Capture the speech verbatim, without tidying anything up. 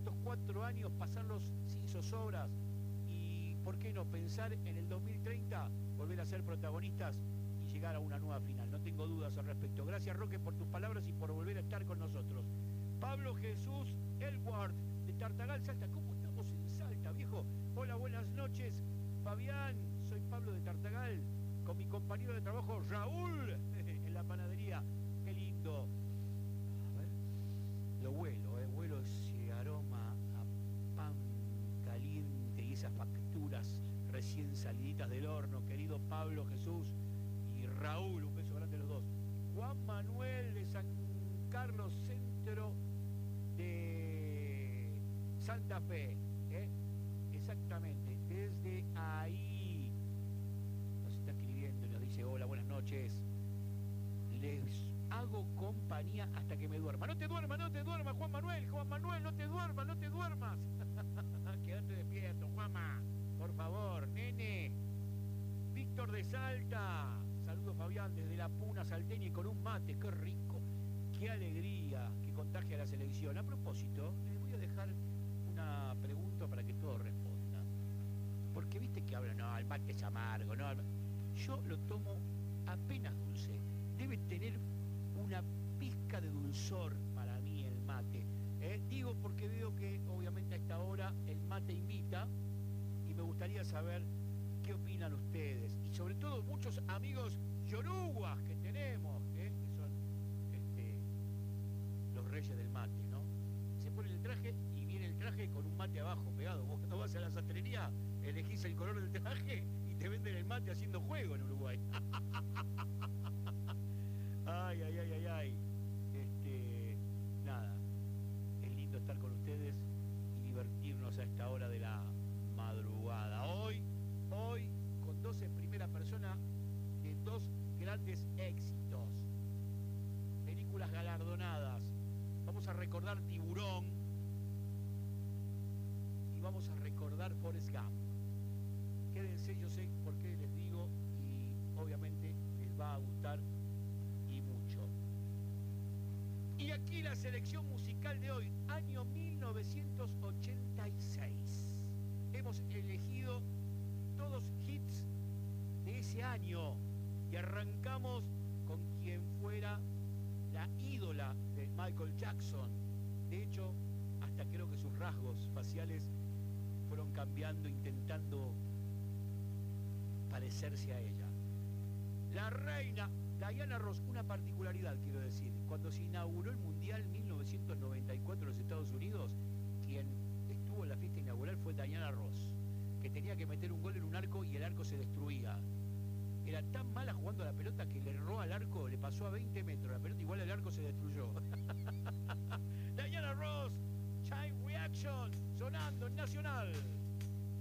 estos cuatro años, pasarlos sin zozobras y, ¿por qué no?, pensar en el dos mil treinta, volver a ser protagonistas y llegar a una nueva final. No tengo dudas al respecto. Gracias, Roque, por tus palabras y por volver a estar con nosotros. Pablo Jesús Elward, de Tartagal, Salta. ¿Cómo estamos en Salta, viejo? Hola, buenas noches, Fabián. Soy Pablo de Tartagal, con mi compañero de trabajo, Raúl, en la panadería. Qué lindo. A ver, lo huelo, eh, huelo ese aroma a pan caliente y esas facturas recién saliditas del horno. Querido Pablo Jesús y Raúl, un beso grande a los dos. Juan Manuel de San Carlos, centro de Santa Fe, ¿eh? Exactamente, desde ahí nos está escribiendo y nos dice: hola, buenas noches, les hago compañía hasta que me duerma. No te duermas, no te duermas, Juan Manuel, Juan Manuel, no te duermas, no te duermas. Quédate despierto, Juanma, por favor, nene. Víctor de Salta, saludos, Fabián, desde la Puna salteña y con un mate, qué rico, qué alegría que contagia a la selección. A propósito, les voy a dejar una pregunta para que todos respondan, porque viste que hablan, no, el mate es amargo, no, yo lo tomo apenas dulce, debe tener una pizca de dulzor para mí el mate, ¿eh? Digo porque veo que obviamente a esta hora el mate invita y me gustaría saber qué opinan ustedes, y sobre todo muchos amigos yoruguas que tenemos, ¿eh? Que son este, los reyes del mate, ¿no? Se pone el traje y viene el traje con un mate abajo pegado. Vos cuando vas a la sastrería elegís el color del traje y te venden el mate haciendo juego en Uruguay. Ay, ay, ay, ay, ay. Este, nada, es lindo estar con ustedes y divertirnos a esta hora de la madrugada. Hoy, hoy, con dos en primera persona de dos grandes éxitos, películas galardonadas. Vamos a recordar Tiburón y vamos a recordar Forrest Gump. Quédense, yo sé por qué les digo y obviamente les va a gustar y mucho. Y aquí la selección musical de hoy, año mil novecientos ochenta y seis. Hemos elegido todos hits de ese año y arrancamos con quien fuera la ídola de Michael Jackson. De hecho, hasta creo que sus rasgos faciales fueron cambiando, intentando parecerse a ella. La reina Diana Ross, una particularidad quiero decir, cuando se inauguró el Mundial mil novecientos noventa y cuatro en los Estados Unidos, quien estuvo en la fiesta inaugural fue Diana Ross, que tenía que meter un gol en un arco y el arco se destruía. Era tan mala jugando a la pelota que le erró al arco, le pasó a veinte metros la pelota, igual el arco se destruyó.